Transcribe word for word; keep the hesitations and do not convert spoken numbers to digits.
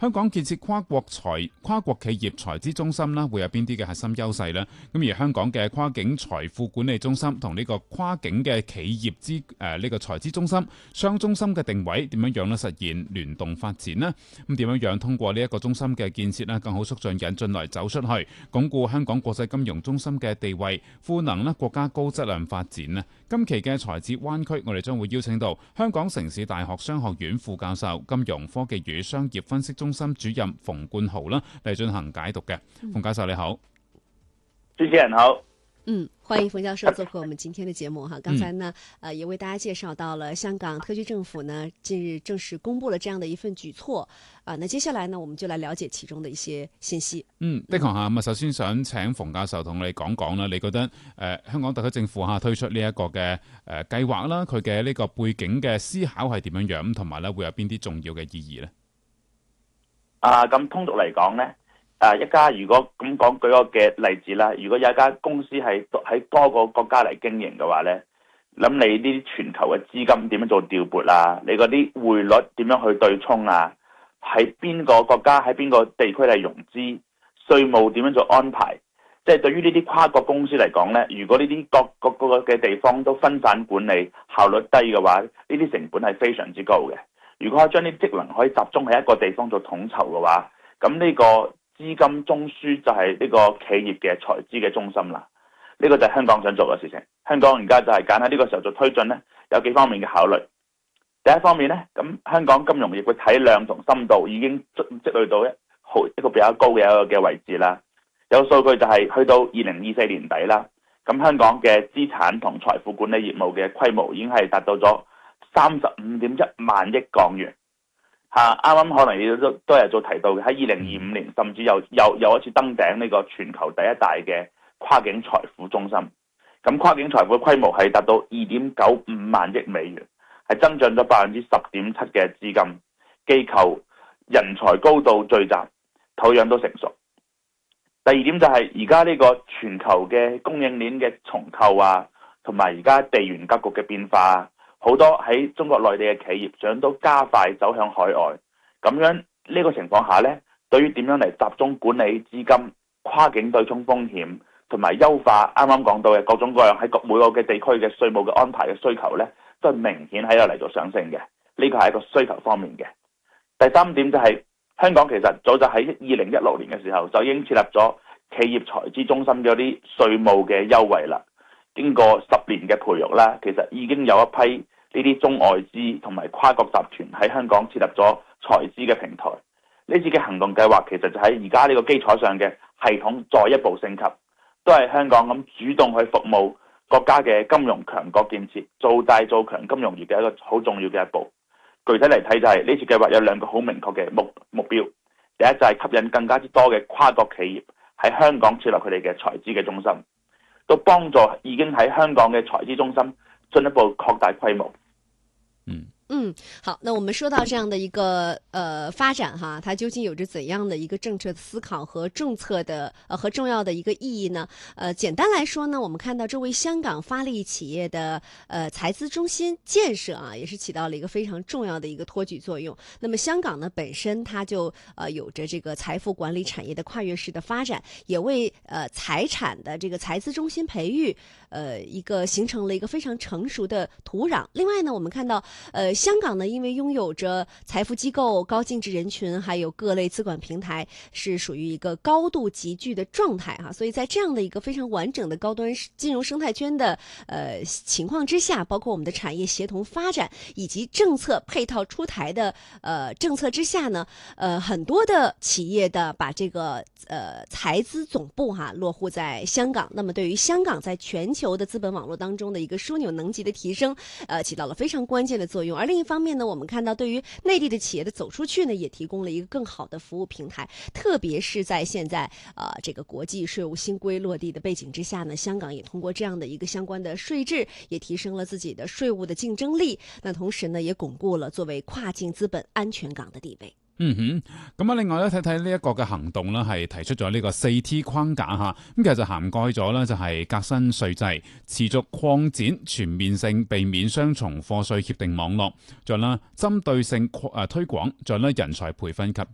香港建設跨國財跨國企業財資中心啦，會有邊啲嘅核心優勢呢？咁而香港嘅跨境財富管理中心同呢個跨境嘅企業資誒呢個財資中心雙中心嘅定位點樣樣咧，實現聯動發展呢？咁點樣樣通過呢一個中心嘅建設咧，更好促進引進來走出去，鞏固香港國際金融中心嘅地位，賦能咧國家高質量發展呢？今期嘅財智灣區，我哋將會邀請到香港城市大學商學院副教授、金融科技與商業分析中心主任馮冠豪啦嚟進行解讀嘅。馮教授你好。 主持人好。 嗯，歡迎馮教授做客我們今天的節目哈。剛才呢，呃，也為大家介紹到了香港特區政府呢近日正式公布了這樣的一份舉措啊、呃。那接下來呢，我們就來了解其中的一些信息。 嗯，的確嚇。咁啊，首先想請馮教授同你講講啦，你覺得誒、呃、香港特區政府嚇推出呢一個嘅誒計劃啦，佢嘅呢個背景嘅思考係點樣樣，同埋咧會有邊啲重要嘅意義咧？ 啊，咁通俗嚟講咧。誒一家如果咁講，舉個嘅例子啦，如果有一間公司係喺多個國家嚟經營嘅話咧，諗你呢啲全球嘅資金點樣做調撥啊？你嗰啲匯率點樣去對沖啊？喺邊個國家喺邊個地區嚟融資？稅務點樣做安排？即係對於呢啲跨國公司嚟講咧，如果呢啲各各個嘅地方都分散管理，效率低嘅話，呢啲成本係非常之高嘅。如果可以將啲職能可以集中喺一個地方做統籌嘅話，咁呢個資金中樞就係呢個企業嘅財資嘅中心啦，呢、這個就係香港想做嘅事情。香港而家就係揀喺呢個時候做推進呢，有幾方面嘅考慮。第一方面呢，咁香港金融業嘅體量同深度已經積累到一好一個比較高嘅一個嘅位置啦。有數據就係去到二零二四年底啦，咁香港嘅資產同財富管理業務嘅規模已經係達到咗三十五點一萬億港元。嚇，啱啱可能你都都係做提到嘅，喺二零二五年甚至又又又一次登頂呢個全球第一大嘅跨境財富中心。咁跨境財富嘅規模係達到二點九五萬億美元，係增長咗百分之十點七嘅資金，機構人才高度聚集，土壤都成熟。第二點就係而家呢個全球嘅供應鏈嘅重構啊，同埋而家地緣格局嘅變化啊。好多喺中國內地嘅企業想都加快走向海外，咁樣呢個情況下呢，對於點樣嚟集中管理資金、跨境對沖風險同埋優化啱啱講到嘅各種各樣喺各每個嘅地區嘅稅務嘅安排嘅需求呢，都係明顯喺度嚟做上升嘅。呢個係一個需求方面嘅。第三點就係香港其實早就喺二零一六年嘅時候就已經設立咗企業財資中心嘅啲稅務嘅優惠啦。經過十年嘅培育啦，其實已經有一批呢啲中外資同埋跨國集團喺香港設立咗財資嘅平台。呢次嘅行動計劃其實就喺而家呢個基礎上嘅系統再一步升級，都係香港咁主動去服務國家嘅金融強國建設，做大做強金融業嘅一個好重要嘅一步。具體嚟睇就係呢次計劃有兩個好明確嘅目目標。第一就係吸引更加之多嘅跨國企業喺香港設立佢哋嘅財資嘅中心，都幫助已經喺香港嘅財資中心進一步擴大規模。 嗯嗯，好，那我們說到這樣的一個呃發展哈，它究竟有着怎樣的一個政策的思考和政策的呃和重要的一個意義呢？呃，簡單來說呢，我們看到這為香港發力企業的呃財資中心建設啊，也是起到了一個非常重要的一個托舉作用。那麼香港呢本身它就呃有着這個財富管理產業的跨越式的發展，也為呃財產的這個財資中心培育呃一個形成了一個非常成熟的土壤。另外呢，我們看到呃。香港呢，因為擁有着財富機構、高淨值人群，還有各類資管平台，是屬於一個高度集聚的狀態哈。所以在這樣的一個非常完整的高端金融生態圈的呃情況之下，包括我們的產業協同發展以及政策配套出台的呃政策之下呢，呃很多的企業的把這個呃財資總部哈落戶在香港，那麼對於香港在全球的資本網絡當中的一個樞紐能級的提升，呃起到了非常關鍵的作用。而另一方面呢，我們看到對於內地的企業的走出去呢，也提供了一個更好的服務平台。特別是在現在呃這個國際稅務新規落地的背景之下呢，香港也通過這樣的一個相關的稅制，也提升了自己的稅務的競爭力。那同時呢，也鞏固了作為跨境資本安全港的地位。 嗯哼，咁啊，另外咧睇睇呢一個嘅行動咧，係提出咗呢個四 T 框架吓，咁其實就涵蓋咗咧就係革新稅制、持續擴展全面性避免雙重課稅協定網絡，仲有啦針對性誒推廣，仲有咧人才培訓及